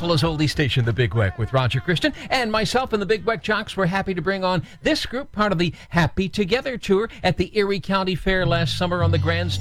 Buffalo's oldie station, The Big Weck, with Roger Christian and myself and the Big Weck Jocks. We're happy to bring on this group, part of the Happy Together tour at the Erie County Fair last summer on the Grand